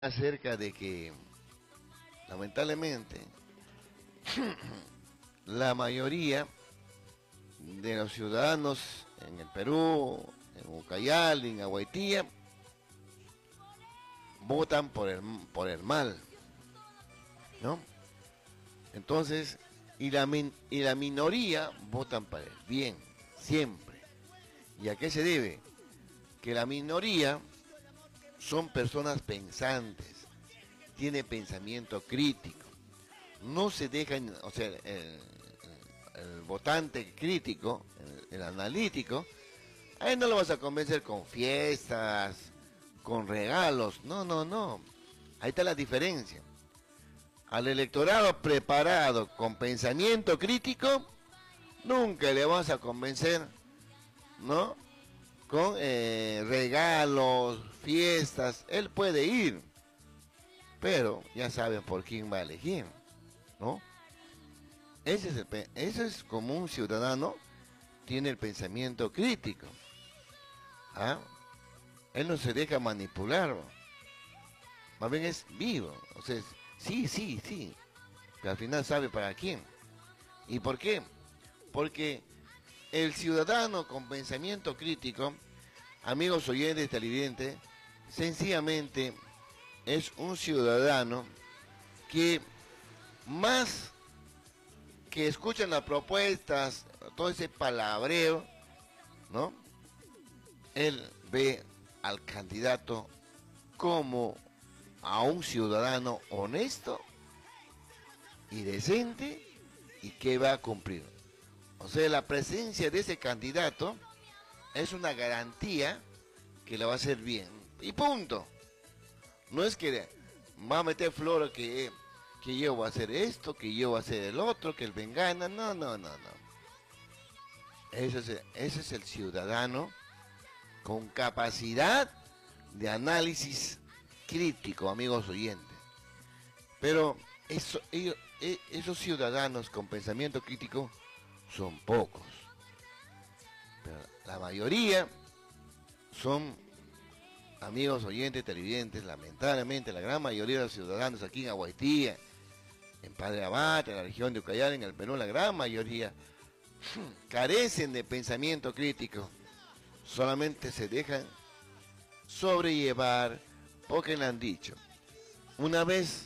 acerca de que, lamentablemente, la mayoría de los ciudadanos en el Perú, en Ucayali, en Aguaitía, votan por el mal, ¿no? Entonces, y la minoría votan para el bien, siempre. ¿Y a qué se debe? Que la minoría son personas pensantes, tiene pensamiento crítico, no se dejan, o sea, el votante crítico, el analítico, a él no lo vas a convencer con fiestas, con regalos, no, no, no, ahí está la diferencia. Al electorado preparado con pensamiento crítico, nunca le vas a convencer, ¿no? Con regalos, fiestas, él puede ir, pero ya saben por quién va a elegir, ¿no? Ese es como un ciudadano tiene el pensamiento crítico, ¿ah? Él no se deja manipular, más bien es vivo, o sea, sí, sí, sí, pero al final sabe para quién. ¿Y por qué? Porque el ciudadano con pensamiento crítico, amigos oyentes, televidentes, sencillamente es un ciudadano que más que escuchan las propuestas, todo ese palabreo, ¿no? Él ve al candidato como a un ciudadano honesto y decente y que va a cumplir. O sea, la presencia de ese candidato es una garantía que le va a hacer bien. Y punto. No es que va a meter flor que yo voy a hacer esto, que yo voy a hacer el otro, que el vengana. No, no, no, no. Ese es el ciudadano con capacidad de análisis crítico, amigos oyentes. Pero esos ciudadanos con pensamiento crítico son pocos. Pero la mayoría son, amigos oyentes, televidentes, lamentablemente la gran mayoría de los ciudadanos aquí en Aguaitía, en Padre Abad, en la región de Ucayali, en el Perú, la gran mayoría carecen de pensamiento crítico, solamente se dejan sobrellevar porque le han dicho. Una vez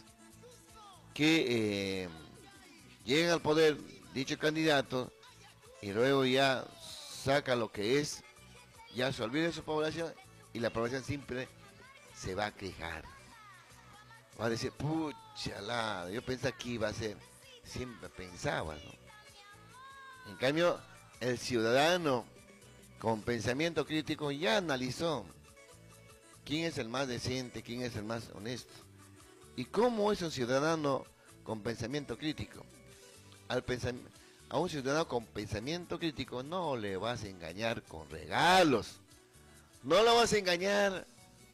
que llegan al poder dicho candidato y luego ya saca lo que es, ya se olvida de su población y la población siempre se va a quejar. Va a decir, pucha, yo pensaba que iba a ser, siempre pensaba, ¿no? En cambio, el ciudadano con pensamiento crítico ya analizó quién es el más decente, quién es el más honesto. ¿Y cómo es un ciudadano con pensamiento crítico? A un ciudadano con pensamiento crítico no le vas a engañar con regalos, no lo vas a engañar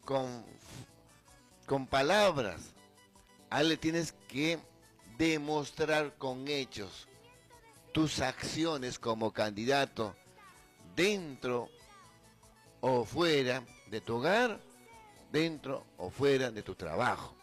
con palabras. A él le tienes que demostrar con hechos tus acciones como candidato dentro o fuera de tu hogar, dentro o fuera de tu trabajo.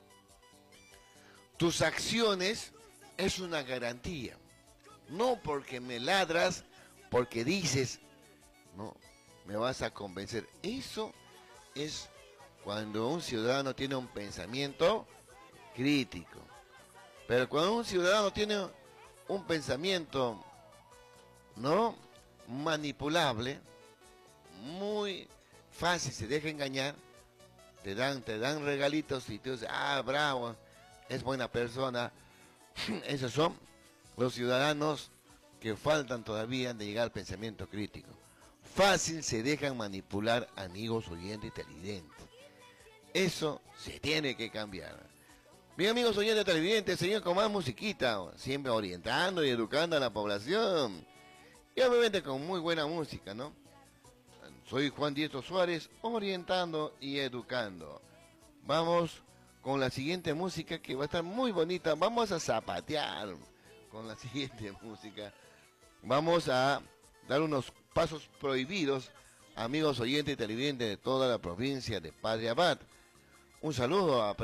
Tus acciones es una garantía, no porque me ladras, porque dices, no, me vas a convencer. Eso es cuando un ciudadano tiene un pensamiento crítico. Pero cuando un ciudadano tiene un pensamiento, ¿no?, manipulable, muy fácil, se deja engañar, te dan regalitos y tú dices, bravo, es buena persona. Esos son los ciudadanos que faltan todavía de llegar al pensamiento crítico. Fácil se dejan manipular, amigos oyentes y televidentes. Eso se tiene que cambiar. Bien, amigos oyentes y televidentes, seguimos con más musiquita, siempre orientando y educando a la población. Y obviamente con muy buena música, ¿no? Soy Juan Diestro Suárez, orientando y educando. Vamos con la siguiente música que va a estar muy bonita. Vamos a zapatear con la siguiente música. Vamos a dar unos pasos prohibidos, amigos oyentes y televidentes de toda la provincia de Padre Abad. Un saludo a